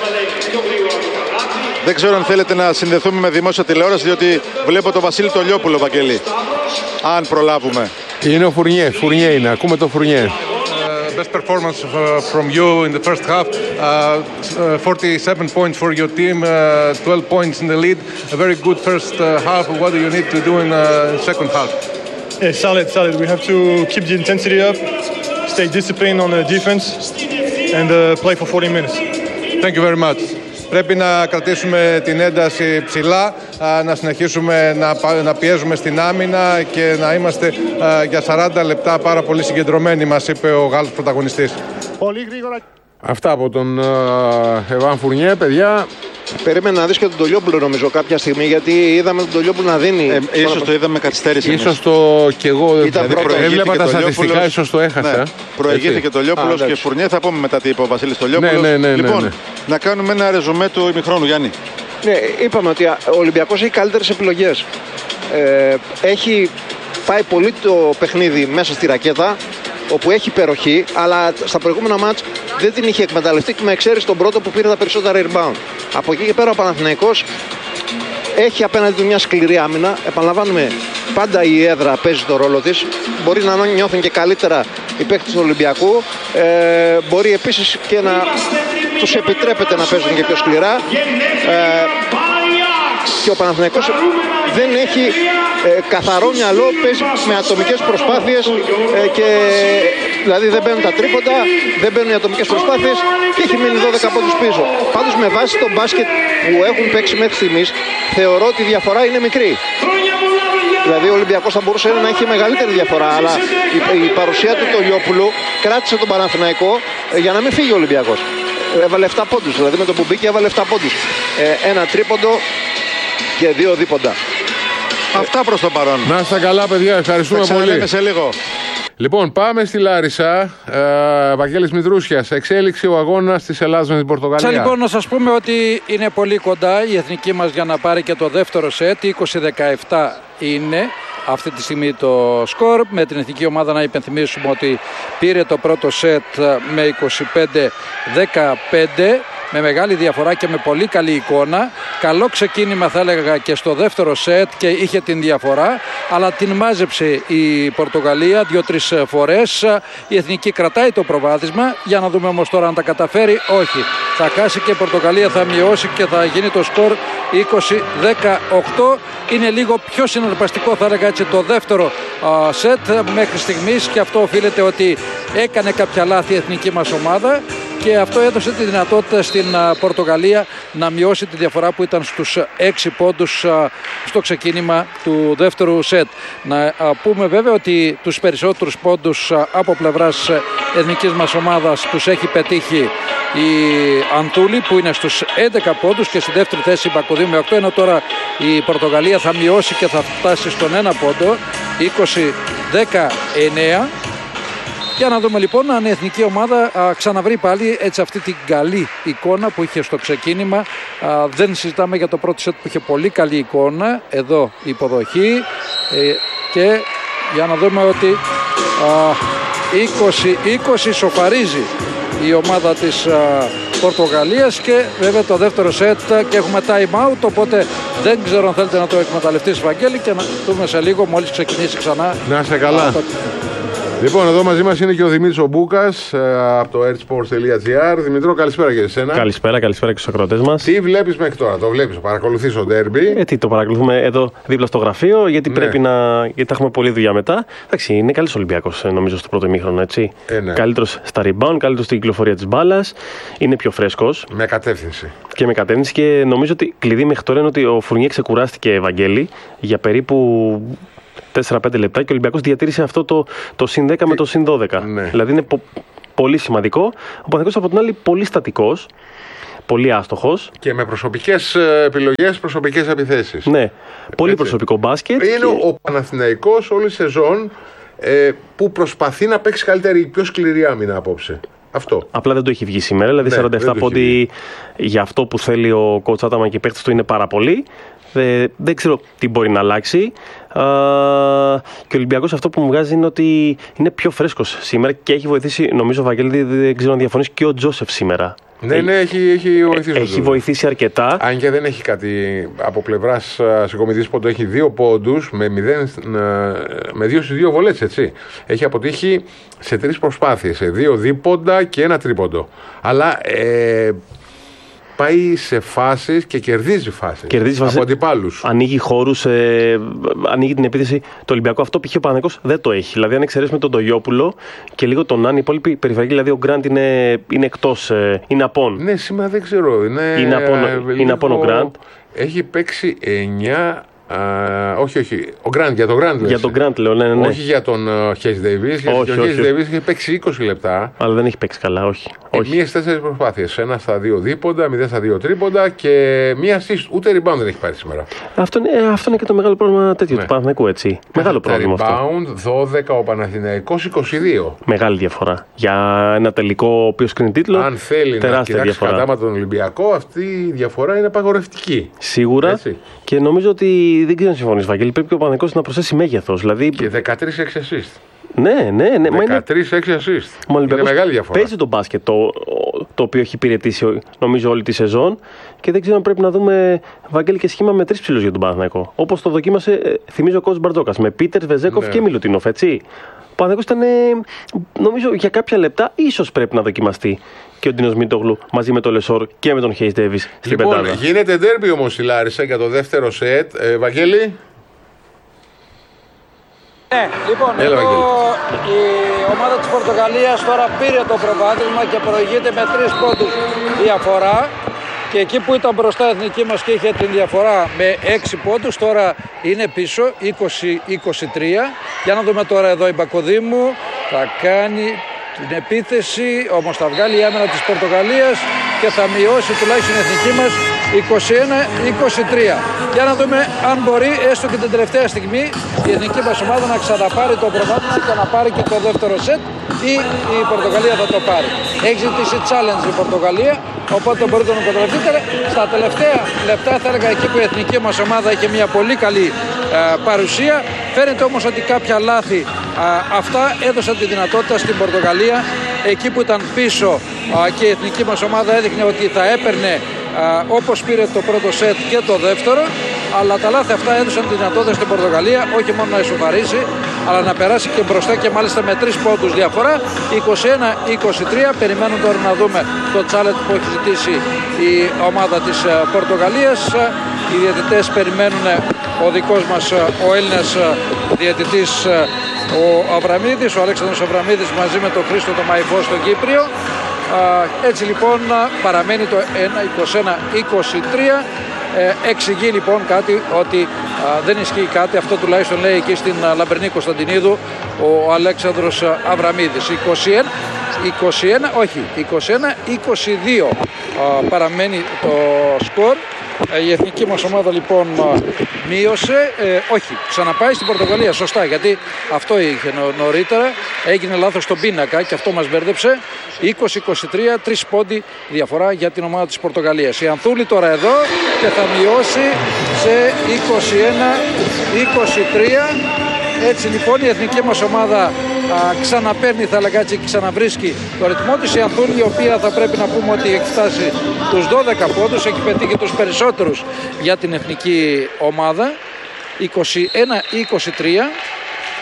[SPEAKER 1] δεν ξέρω αν θέλετε να συνδεθούμε με δημόσια τηλεόραση, διότι βλέπω τον Βασίλη Τολιόπουλο, Βαγγέλη. Αν προλάβουμε.
[SPEAKER 3] Είναι ο Φουρνιέ, Φουρνιέ είναι, ακούμε το Φουρνιέ.
[SPEAKER 5] Best performance uh, from you in the first half. Uh, uh, forty-seven points for your team, uh, twelve points in the lead. A very good first uh, half. What do you need to do in the uh, second half?
[SPEAKER 6] Yeah, solid, solid. We have to keep the intensity up, stay disciplined on the defense, and uh, play for forty minutes.
[SPEAKER 5] Thank you very much. Πρέπει να κρατήσουμε την ένταση ψηλά, να συνεχίσουμε να, να πιέζουμε στην άμυνα και να είμαστε για σαράντα λεπτά πάρα πολύ συγκεντρωμένοι, μας είπε ο Γάλλος πρωταγωνιστής.
[SPEAKER 6] Πολύ γρήγορα.
[SPEAKER 3] Αυτά από τον Εβάν Φουρνιέ, παιδιά.
[SPEAKER 2] Περίμενα να δεις και τον Τολιόπουλο νομίζω κάποια στιγμή, γιατί είδαμε τον Τολιόπουλο να δίνει.
[SPEAKER 1] Ε, ίσως το είδαμε καθυστέρηση.
[SPEAKER 3] Ίσως το κι εγώ
[SPEAKER 2] δηλαδή
[SPEAKER 3] έβλεπα τα στατιστικά, ίσως το έχασα.
[SPEAKER 1] Ναι, προηγήθηκε το Τολιόπουλος και Φουρνιέ. Θα πούμε μετά τι είπε ο Βασίλης Τολιόπουλος.
[SPEAKER 3] Ναι, ναι, ναι,
[SPEAKER 1] λοιπόν,
[SPEAKER 3] ναι, ναι.
[SPEAKER 1] να κάνουμε ένα ρεζουμέ του ημιχρόνου, Γιάννη.
[SPEAKER 2] Ναι, είπαμε ότι ο Ολυμπιακός έχει καλύτερες επιλογές. Ε, έχει πάει πολύ το παιχνίδι μέσα στη ρακέτα, όπου έχει υπεροχή, αλλά στα προηγούμενα μάτς δεν την είχε εκμεταλλευτεί, με εξαίρεση τον πρώτο που πήρε τα περισσότερα rebound. Από εκεί και πέρα ο Παναθηναϊκός έχει απέναντι του μια σκληρή άμυνα. Επαναλαμβάνουμε, πάντα η έδρα παίζει το ρόλο της. Μπορεί να νιώθουν και καλύτερα οι παίκτες του Ολυμπιακού. Ε, μπορεί επίσης και να τους επιτρέπεται να παίζουν και πιο σκληρά. Ε, και ο Παναθηναϊκός δεν έχει ε, καθαρό μυαλό, παίζει με ατομικές προσπάθειες ε, και δηλαδή δεν μπαίνουν τα τρίποντα, δεν μπαίνουν οι ατομικές προσπάθειες και έχει μείνει δώδεκα πόντους πίσω. Πάντως με βάση το μπάσκετ που έχουν παίξει μέχρι στιγμής θεωρώ ότι η διαφορά είναι μικρή. Δηλαδή ο Ολυμπιακός θα μπορούσε να έχει μεγαλύτερη διαφορά, αλλά η, η παρουσία του Τολιόπουλου κράτησε τον Παναθηναϊκό ε, για να μην φύγει ο Ολυμπιακός. Έβαλε επτά πόντους, δηλαδή με το που μπήκε έβαλε επτά πόντους. Ε, ένα τρίποντο και δύο δίποντα.
[SPEAKER 1] Αυτά προς το παρόν.
[SPEAKER 3] Να είστε καλά, παιδιά, ευχαριστούμε
[SPEAKER 1] θα
[SPEAKER 3] πολύ.
[SPEAKER 1] σε λίγο.
[SPEAKER 3] Λοιπόν, πάμε στη Λάρισα. Ε, Βαγγέλης Μητρούσιας, εξέλιξη ο αγώνας της Ελλάδας με την Πορτογαλία.
[SPEAKER 4] Σα λοιπόν να σας πούμε ότι είναι πολύ κοντά η εθνική μας για να πάρει και το δεύτερο σετ. είκοσι δεκαεπτά είναι αυτή τη στιγμή το σκορ. Με την εθνική ομάδα να υπενθυμίσουμε ότι πήρε το πρώτο σετ με είκοσι πέντε δεκαπέντε. Με μεγάλη διαφορά και με πολύ καλή εικόνα. Καλό ξεκίνημα θα έλεγα και στο δεύτερο σετ και είχε την διαφορά, αλλά την μάζεψε η Πορτογαλία δύο-τρεις φορές. Η εθνική κρατάει το προβάδισμα. Για να δούμε όμως τώρα αν τα καταφέρει. Όχι. Θα χάσει και η Πορτογαλία, θα μειώσει και θα γίνει το σκορ είκοσι δεκαοκτώ. Είναι λίγο πιο συναρπαστικό θα έλεγα έτσι το δεύτερο α, σετ μέχρι στιγμής, και αυτό οφείλεται ότι έκανε κάποια λάθη η εθνική μας ομάδα και αυτό έδωσε τη δυνατότητα στην Πορτογαλία να μειώσει τη διαφορά που ήταν στους έξι πόντους στο ξεκίνημα του δεύτερου σετ. Να πούμε βέβαια ότι τους περισσότερους πόντους από πλευράς εθνικής μας ομάδας τους έχει πετύχει η Αντούλη που είναι στους έντεκα πόντους και στη δεύτερη θέση η Μπακοδίου με οκτώ, ενώ τώρα η Πορτογαλία θα μειώσει και θα φτάσει στον ένα πόντο, είκοσι δεκαεννέα. Για να δούμε λοιπόν αν η εθνική ομάδα α, ξαναβρει πάλι έτσι αυτή την καλή εικόνα που είχε στο ξεκίνημα. Α, δεν συζητάμε για το πρώτο σετ που είχε πολύ καλή εικόνα. Εδώ η υποδοχή ε, και για να δούμε ότι είκοσι είκοσι σοφαρίζει η ομάδα της α, Πορτογαλίας και βέβαια το δεύτερο σετ και έχουμε time out, οπότε δεν ξέρω αν θέλετε να το εκμεταλλευτείς Βαγγέλη και να δούμε σε λίγο μόλις ξεκινήσει ξανά.
[SPEAKER 3] Να είστε καλά. Λοιπόν, εδώ μαζί μας είναι και ο Δημήτρης ο Μπούκας από το airsports τελεία gr. Δημητρό, καλησπέρα και εσένα.
[SPEAKER 7] Καλησπέρα, καλησπέρα και στους ακροατές μας.
[SPEAKER 3] Τι βλέπεις μέχρι τώρα, το βλέπεις, παρακολουθείς το ντέρμπι.
[SPEAKER 7] Ε, τι, το παρακολουθούμε εδώ δίπλα στο γραφείο, γιατί
[SPEAKER 3] Ναι.
[SPEAKER 7] πρέπει να. Γιατί θα έχουμε πολλή δουλειά μετά. Εντάξει, είναι καλός Ολυμπιακός, νομίζω, στο πρώτο ημίχρονο, έτσι.
[SPEAKER 3] Ε, ναι.
[SPEAKER 7] Καλύτερος στα rebound, καλύτερος στην κυκλοφορία της μπάλας. Είναι πιο φρέσκος
[SPEAKER 3] Με κατεύθυνση.
[SPEAKER 7] και με κατεύθυνση. Και νομίζω ότι κλειδί μέχρι τώρα είναι ότι ο Φουρνιέ ξεκουράστηκε, Ευαγγέλη, για περίπου τέσσερα πέντε λεπτά και ο Ολυμπιακός διατήρησε αυτό το, το συν δέκα με το συν δώδεκα.
[SPEAKER 3] Ναι.
[SPEAKER 7] Δηλαδή είναι πο, πολύ σημαντικό. Ο Παναθηναϊκός από την άλλη πολύ στατικός, πολύ άστοχος.
[SPEAKER 3] Και με προσωπικές επιλογές, προσωπικές επιθέσεις.
[SPEAKER 7] Ναι, πολύ
[SPEAKER 3] Έτσι.
[SPEAKER 7] προσωπικό μπάσκετ.
[SPEAKER 3] Είναι
[SPEAKER 7] και...
[SPEAKER 3] ο Παναθηναϊκός όλη τη σεζόν ε, που προσπαθεί να παίξει καλύτερη, πιο σκληρή άμυνα απόψε. Αυτό.
[SPEAKER 7] Απλά δεν το έχει βγει σήμερα. Δηλαδή
[SPEAKER 3] Ναι,
[SPEAKER 7] σαράντα επτά
[SPEAKER 3] δεν το έχει
[SPEAKER 7] πόντι για αυτό που θέλει ο κοutς Άταμαν και οι παίκτες του είναι πάρα πολύ. Δεν, δεν ξέρω τι μπορεί να αλλάξει. Α, και ο Ολυμπιακός αυτό που μου βγάζει είναι ότι είναι πιο φρέσκος σήμερα και έχει βοηθήσει, νομίζω, Βαγγέλη, δεν ξέρω αν διαφωνείς, και ο Τζόσεφ σήμερα.
[SPEAKER 3] Ναι, ναι, έχει, έχει βοηθήσει.
[SPEAKER 7] Έχει βοηθήσει αρκετά.
[SPEAKER 3] Αν και δεν έχει κάτι από πλευρά συγκομιδής πόντου, έχει δύο πόντους με, μηδέν, με δύο στις δύο βολές, έτσι. Έχει αποτύχει σε τρεις προσπάθειες, σε δύο δίποντα και ένα τρίποντο. Αλλά ε, πάει σε φάσεις και κερδίζει φάσεις
[SPEAKER 7] Κερδίζει φάσεις.
[SPEAKER 3] από αντιπάλους.
[SPEAKER 7] Ανοίγει χώρους, ε, ανοίγει την επίθεση. Το Ολυμπιακό αυτό π.χ. ο Παναθηναϊκός δεν το έχει. Δηλαδή, αν εξαιρέσουμε τον Τογιόπουλο και λίγο τον Νάνη, η υπόλοιπη περιφερειακή, δηλαδή ο Γκραντ είναι, είναι εκτός, ε, είναι απόν.
[SPEAKER 3] Ναι, σήμερα δεν ξέρω. Είναι,
[SPEAKER 7] Είναι απόν-
[SPEAKER 3] ε,
[SPEAKER 7] είναι
[SPEAKER 3] λίγο-
[SPEAKER 7] απόν ο Γκραντ.
[SPEAKER 3] Έχει παίξει εννιά. Α, όχι, όχι. Ο Γκραντ, για τον Γκραντ.
[SPEAKER 7] Για τον Γκραντ λέω, ναι, ναι, ναι.
[SPEAKER 3] Όχι για τον Χέις Ντέιβις. Γιατί
[SPEAKER 7] Όχι,
[SPEAKER 3] ο Χέις
[SPEAKER 7] όχι.
[SPEAKER 3] Ντέιβις έχει παίξει είκοσι λεπτά.
[SPEAKER 7] Αλλά δεν έχει παίξει καλά, όχι.
[SPEAKER 3] Ε,
[SPEAKER 7] όχι.
[SPEAKER 3] μία στις τέσσερις προσπάθειες. Ένα στα δύο δίποντα, μηδέν στα δύο τρίποντα και μία assist. Ούτε rebound δεν έχει πάρει σήμερα.
[SPEAKER 7] Αυτό, είναι, ε, αυτό είναι και το μεγάλο πρόβλημα τέτοιο
[SPEAKER 3] Ναι.
[SPEAKER 7] του Παναθηναϊκού, έτσι. Μεγάλο
[SPEAKER 3] Τα
[SPEAKER 7] πρόβλημα αυτό.
[SPEAKER 3] rebound δώδεκα, ο Παναθηναϊκός είκοσι δύο.
[SPEAKER 7] Μεγάλη διαφορά. Για ένα τελικό ο οποίος κρίνει τίτλο.
[SPEAKER 3] Αν θέλει να
[SPEAKER 7] τεράστια
[SPEAKER 3] κοιτάξει
[SPEAKER 7] διαφορά.
[SPEAKER 3] κατάμα τον Ολυμπιακό, αυτή η διαφορά είναι απαγορευτική.
[SPEAKER 7] Σίγουρα.
[SPEAKER 3] Έτσι.
[SPEAKER 7] Και νομίζω ότι δεν ξέρω αν συμφωνείς, Βαγγέλη. Πρέπει και ο Παναθηναϊκός να προσθέσει μέγεθος. Δηλαδή,
[SPEAKER 3] Και δεκατρείς έξι assist.
[SPEAKER 7] ναι, ναι, ναι. Μα είναι,
[SPEAKER 3] δεκατρείς έξι assist.
[SPEAKER 7] μα ο
[SPEAKER 3] Είναι
[SPEAKER 7] Ολυμπιακός
[SPEAKER 3] μεγάλη διαφορά.
[SPEAKER 7] παίζει τον μπάσκετ το, το οποίο έχει υπηρετήσει νομίζω όλη τη σεζόν και δεν ξέρω αν πρέπει να δούμε, Βαγγέλη, και σχήμα με τρεις ψηλούς για τον Παναθηναϊκό. Όπως το δοκίμασε, ε, θυμίζω, ο κόουτς Μπαρτζόκας με Πίτερ, Βεζέκοφ
[SPEAKER 3] Ναι.
[SPEAKER 7] και Μιλουτίνοφ, έτσι. Ο Παναθηναϊκός ήταν, ε, νομίζω, για κάποια λεπτά ίσως πρέπει να δοκιμαστεί και ο Ντίνος Μίτογλου μαζί με τον Λεσόρ και με τον Χέις Ντέιβις στην
[SPEAKER 3] Λοιπόν,
[SPEAKER 7] πεντάδα.
[SPEAKER 3] γίνεται ντέρμπι όμως η Λάρισα για το δεύτερο σετ. Ε, Βαγγέλη.
[SPEAKER 4] Ναι, λοιπόν,
[SPEAKER 3] Έλα,
[SPEAKER 4] εδώ
[SPEAKER 3] Βαγγέλη.
[SPEAKER 4] η ομάδα της Πορτογαλίας τώρα πήρε το προβάδισμα και προηγείται με τρεις πόντους διαφορά. Και εκεί που ήταν μπροστά η εθνική μας και είχε την διαφορά με έξι πόντους, τώρα είναι πίσω, είκοσι είκοσι τρία. Για να δούμε τώρα εδώ η Μπακοδήμου, θα κάνει την επίθεση, όμως θα βγάλει η άμυνα της Πορτογαλίας και θα μειώσει τουλάχιστον η εθνική μας είκοσι ένα είκοσι τρία. Για να δούμε αν μπορεί έστω και την τελευταία στιγμή η εθνική μας ομάδα να ξαναπάρει το προβάδισμα και να πάρει και το δεύτερο σετ, ή η Πορτογαλία θα το πάρει. Έχει ζητήσει challenge η Πορτογαλία, οπότε μπορείτε να το καταλαβαίνετε. Στα τελευταία λεπτά, θα έλεγα, εκεί που η εθνική μας ομάδα είχε μια πολύ καλή ε, παρουσία, φαίνεται όμως ότι κάποια λάθη α, αυτά έδωσαν τη δυνατότητα στην Πορτογαλία, εκεί που ήταν πίσω α, και η εθνική μας ομάδα έδειχνε ότι θα έπαιρνε α, όπως πήρε το πρώτο σετ και το δεύτερο, αλλά τα λάθη αυτά έδωσαν τη δυνατότητα στην Πορτογαλία όχι μόνο να ισοφαρίσει, αλλά να περάσει και μπροστά και μάλιστα με τρεις πόντους διαφορά, είκοσι ένα είκοσι τρία. Περιμένουν τώρα να δούμε το challenge που έχει ζητήσει η ομάδα της Πορτογαλίας. Οι διαιτητές περιμένουν, ο δικός μας ο Έλληνας διαιτητής ο Αβραμίδης, ο Αλέξανδρος Αβραμίδης μαζί με τον Χρήστο το Μαϊφό στο Κύπριο. Έτσι λοιπόν παραμένει το είκοσι ένα είκοσι τρία. Ε, εξηγεί λοιπόν κάτι, ότι α, δεν ισχύει κάτι, αυτό τουλάχιστον λέει εκεί στην α, Λαμπερνή Κωνσταντινίδου ο Αλέξανδρος Αβραμίδης. είκοσι ένα, είκοσι ένα, όχι, είκοσι ένα είκοσι δύο α, παραμένει το σκορ. Ε, η εθνική μας ομάδα λοιπόν α, μείωσε, ε, όχι, ξαναπάει στην Πορτογαλία, σωστά, γιατί αυτό είχε νω, νωρίτερα, έγινε λάθος στον πίνακα και αυτό μας μπέρδεψε. είκοσι είκοσι τρία, τρεις πόντι διαφορά για την ομάδα της Πορτογαλίας. Η Ανθούλη τώρα εδώ και θα μειώσει σε είκοσι ένα είκοσι τρία. Έτσι λοιπόν η εθνική μας ομάδα α, ξαναπαίρνει, θα λέγα έτσι, ξαναβρίσκει το ρυθμό της. Η Ανθούλη, η οποία θα πρέπει να πούμε ότι έχει φτάσει τους δώδεκα πόντους, έχει πετύχει τους περισσότερους για την εθνική ομάδα. είκοσι ένα είκοσι τρία.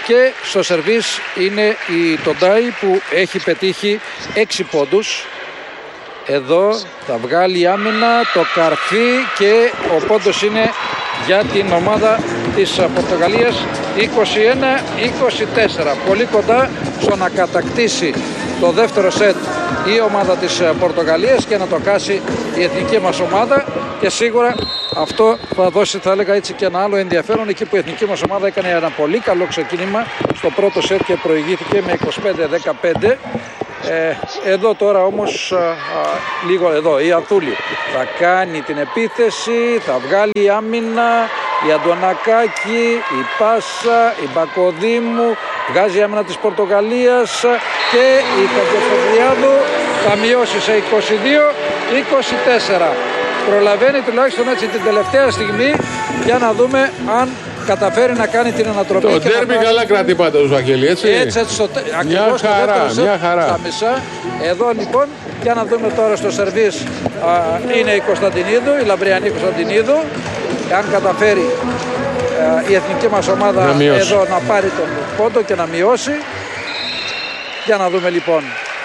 [SPEAKER 4] Και στο σερβίς είναι η Τοντάι που έχει πετύχει έξι πόντους. Εδώ θα βγάλει άμυνα το καρφί και ο πόντος είναι για την ομάδα της Πορτογαλίας είκοσι ένα είκοσι τέσσερα. Πολύ κοντά στο να κατακτήσει το δεύτερο σετ η ομάδα της Πορτογαλίας και να το χάσει η εθνική μας ομάδα, και σίγουρα αυτό θα δώσει, θα έλεγα έτσι, και ένα άλλο ενδιαφέρον εκεί που η εθνική μας ομάδα έκανε ένα πολύ καλό ξεκίνημα στο πρώτο σετ και προηγήθηκε με είκοσι πέντε δεκαπέντε. Ε, εδώ τώρα όμως α, α, λίγο εδώ η Αθούλη θα κάνει την επίθεση, θα βγάλει άμυνα, η Αντωνακάκη, η Πάσα, η Μπακοδήμου, βγάζει άμυνα της Πορτογαλίας και η Χατζηφωτριάδου θα μειώσει σε είκοσι δύο είκοσι τέσσερα. Προλαβαίνει τουλάχιστον έτσι την τελευταία στιγμή για να δούμε αν καταφέρει να κάνει την ανατροπή.
[SPEAKER 3] Το ντέρμπι
[SPEAKER 4] να...
[SPEAKER 3] καλά κρατεί πάντως ο Βαγγέλη, έτσι.
[SPEAKER 4] Έτσι, έτσι στο...
[SPEAKER 3] Μια χαρά,
[SPEAKER 4] στο
[SPEAKER 3] μια χαρά.
[SPEAKER 4] Στα μισά. Εδώ λοιπόν, για να δούμε τώρα στο σερβίς, α, είναι η Κωνσταντινίδου, η Λαμπριανή Κωνσταντινίδου. Αν καταφέρει α, η εθνική μας ομάδα
[SPEAKER 3] να
[SPEAKER 4] εδώ να πάρει τον πόντο και να μειώσει. Για να δούμε λοιπόν.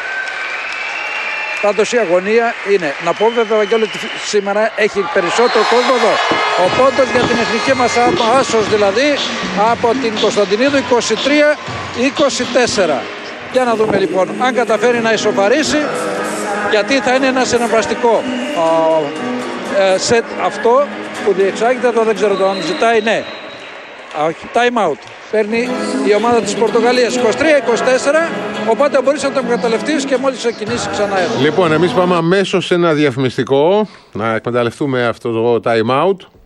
[SPEAKER 4] Πάντως η αγωνία είναι, να πω βέβαια Βαγγέλη ότι σήμερα έχει περισσότερο κόσμο εδώ. Ο πόντος για την εθνική μας άσος δηλαδή από την Κωνσταντινίδου είκοσι τρία είκοσι τέσσερα. Για να δούμε λοιπόν αν καταφέρει να ισοπαρίσει, γιατί θα είναι ένα συναρπαστικό ε, σετ αυτό που διεξάγεται εδώ, δεν ξέρω το αν ζητάει, ναι. Time out. Παίρνει η ομάδα της Πορτογαλίας είκοσι τρία είκοσι τέσσερα, οπότε μπορείς να το εκμεταλλευτείς και μόλις ξεκινήσει ξανά εδώ.
[SPEAKER 3] Λοιπόν, εμείς πάμε αμέσως σε ένα διαφημιστικό, να εκμεταλλευτούμε αυτό το time out.